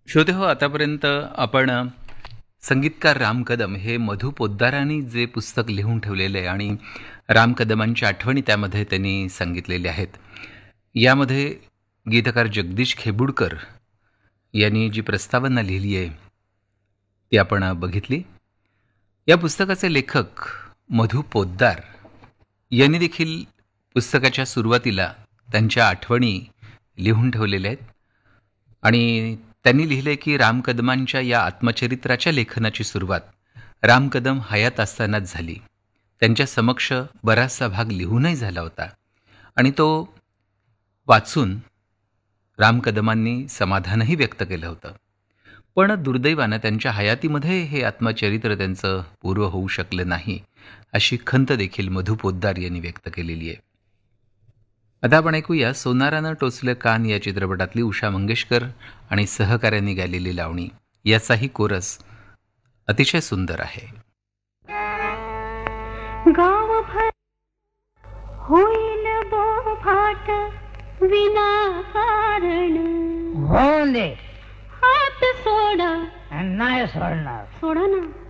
श्रोते हो, आतापर्यंत आपण संगीतकार राम कदम हे मधु पोद्दारांनी जे पुस्तक लिहून ठेवलेले आहे आणि राम कदमांच्या आठवणी त्यामध्ये त्यांनी सांगितलेल्या आहेत. यामध्ये गीतकार जगदीश खेबुडकर यांनी जी प्रस्तावना लिहिली आहे ती आपण बघितली. या पुस्तकाचे लेखक मधु पोद्दार यांनी देखील पुस्तकाच्या सुरुवातीला त्यांच्या आठवणी लिहून ठेवलेल्या आहेत आणि त्यांनी लिहिले की राम कदमांच्या या आत्मचरित्राच्या लेखनाची सुरुवात राम कदम हयात असतानाच झाली. त्यांच्या समक्ष बराचसा भाग लिहूनही झाला होता आणि तो वाचून राम कदमांनी समाधानही व्यक्त केलं होतं. पण दुर्दैवानं त्यांच्या हयातीमध्ये हे आत्मचरित्र त्यांचं पूर्व होऊ शकलं नाही, अशी खंत देखील मधु पोद्दार यांनी व्यक्त केलेली आहे. आता आपण ऐकूया सोनारानं टोचलं कान या चित्रपटातली उषा मंगेशकर आणि सहकाऱ्यांनी गायलेली लावणी. याचाही कोरस अतिशय सुंदर आहे. गावभर होईल बोभाट विनाकारण, होऊन दे हात सोडा नाही सोडणार. सोडा ना.